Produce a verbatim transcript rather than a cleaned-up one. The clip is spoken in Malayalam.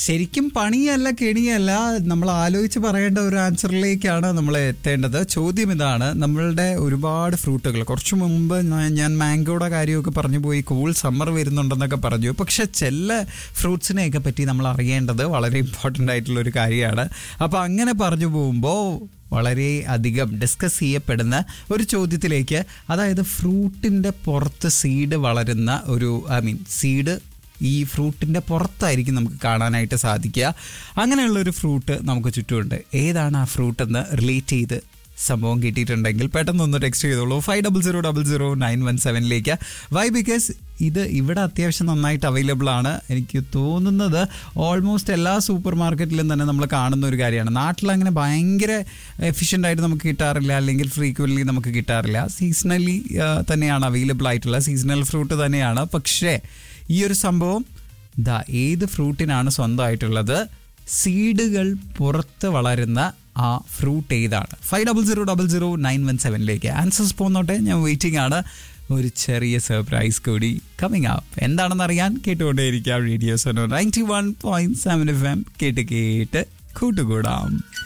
ശരിക്കും പണിയല്ല കെണിയല്ല, നമ്മൾ ആലോചിച്ച് പറയേണ്ട ഒരു ആൻസറിലേക്കാണ് നമ്മൾ എത്തേണ്ടത്. ചോദ്യം ഇതാണ്, നമ്മളുടെ ഒരുപാട് ഫ്രൂട്ടുകൾ, കുറച്ചു മുമ്പ് ഞാൻ മാംഗോയുടെ കാര്യമൊക്കെ പറഞ്ഞു പോയി, കൂൾ സമ്മർ വരുന്നുണ്ടെന്നൊക്കെ പറഞ്ഞു. പക്ഷെ ചില ഫ്രൂട്ട്സിനെയൊക്കെ പറ്റി നമ്മൾ അറിയേണ്ടത് വളരെ ഇമ്പോർട്ടൻ്റ് ആയിട്ടുള്ള ഒരു കാര്യമാണ്. അപ്പോൾ അങ്ങനെ പറഞ്ഞു പോകുമ്പോൾ വളരെ അധികം ഡിസ്കസ് ചെയ്യപ്പെടുന്ന ഒരു ചോദ്യത്തിലേക്ക്, അതായത് ഫ്രൂട്ടിൻ്റെ പുറത്ത് സീഡ് വളരുന്ന ഒരു ഐ മീൻ സീഡ് ഈ ഫ്രൂട്ടിൻ്റെ പുറത്തായിരിക്കും നമുക്ക് കാണാനായിട്ട് സാധിക്കുക. അങ്ങനെയുള്ളൊരു ഫ്രൂട്ട് നമുക്ക് ചുറ്റുമുണ്ട്. ഏതാണ് ആ ഫ്രൂട്ടെന്ന് റിലേറ്റ് ചെയ്ത് സംഭവം കിട്ടിയിട്ടുണ്ടെങ്കിൽ പെട്ടെന്നൊന്ന് ടെക്സ്റ്റ് ചെയ്തോളൂ five double zero double zero nine one സെവനിലേക്ക്. Y? Because ഇത് ഇവിടെ അത്യാവശ്യം നന്നായിട്ട് അവൈലബിൾ ആണ്. എനിക്ക് തോന്നുന്നത് ഓൾമോസ്റ്റ് എല്ലാ സൂപ്പർ മാർക്കറ്റിലും തന്നെ നമ്മൾ കാണുന്ന ഒരു കാര്യമാണ്. നാട്ടിലങ്ങനെ ഭയങ്കര എഫിഷ്യൻ്റ് ആയിട്ട് നമുക്ക് കിട്ടാറില്ല, അല്ലെങ്കിൽ ഫ്രീക്വൻ്റ്ലി നമുക്ക് കിട്ടാറില്ല. സീസണലി തന്നെയാണ് അവൈലബിൾ ആയിട്ടുള്ള, സീസണൽ ഫ്രൂട്ട് തന്നെയാണ്. പക്ഷേ ഈ ഒരു സംഭവം ദാ ഏത് ഫ്രൂട്ടിനാണ് സ്വന്തമായിട്ടുള്ളത്? സീഡുകൾ പുറത്ത് വളരുന്ന ആ ഫ്രൂട്ട് ഏതാണ്? Five double zero double zero nine one സെവനിലേക്ക് answers പോന്നോട്ടെ, ഞാൻ വെയിറ്റിംഗ് ആണ്. ഒരു ചെറിയ സർപ്രൈസ് കൂടി കമ്മിങ് അപ്പ്. എന്താണെന്ന് അറിയാൻ കേട്ടുകൊണ്ടേയിരിക്കാം radio Sono ninety one point seven F M. കേട്ട് കേട്ട് കൂട്ടുകൂടാം.